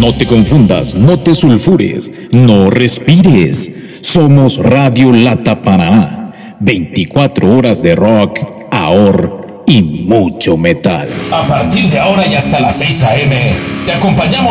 No te confundas, no te sulfures, no respires. Somos Radio Lata Paraná. 24 horas de rock, ahor y mucho metal. A partir de ahora y hasta las 6 a.m., te acompañamos